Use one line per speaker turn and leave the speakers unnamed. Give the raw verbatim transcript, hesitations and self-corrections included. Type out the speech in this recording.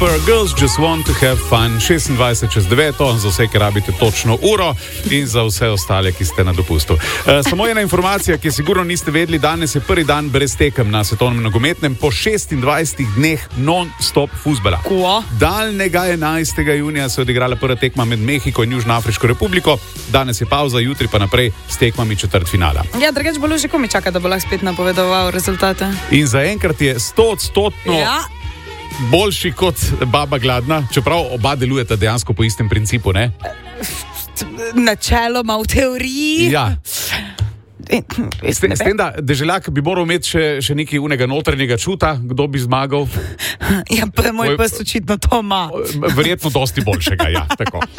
Rapper, Girls Just Want to Have Fun, šestindvajset čez deveto, za vse, ki rabite točno uro in za vse ostale, ki ste na dopustu. E, samo ena informacija, ki sigurno niste vedeli, danes je prvi dan brez tekem na svetovnem nogometnem po šestindvajsetih dneh non-stop fuzbala.
Kva?
Daljnega enajstega junija se je odigrala prva tekma med Mehiko in Južnoafriško republiko, danes je pauza, jutri pa naprej s tekmami četrtfinala.
Ja, drugač bo že komi čaka, da bo lahko spet napovedoval rezultate.
In zaenkrat je stoodstotno
Ja.
boljši kot Baba Gladna, čeprav oba delujeta dejansko po istem principu, ne?
Načeloma v teoriji.
Ja. S, te,
Ne
s tem, da deželjak bi moral imeti še, še nekaj unega notranjega čuta, kdo bi zmagal.
Ja, pa moj
Moj-
pes očitno to ima.
Verjetno dosti boljšega, ja, tako.